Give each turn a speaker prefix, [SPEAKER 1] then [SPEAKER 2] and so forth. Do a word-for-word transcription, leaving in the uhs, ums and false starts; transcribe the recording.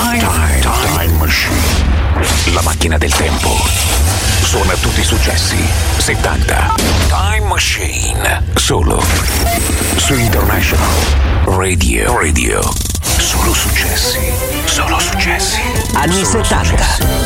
[SPEAKER 1] Time, time, time Machine. La macchina del tempo. Suona tutti i successi settanta. Time Machine. Solo su International Radio. Radio. Solo successi. Solo successi.
[SPEAKER 2] Anni
[SPEAKER 1] Solo
[SPEAKER 2] settanta.
[SPEAKER 1] Successi.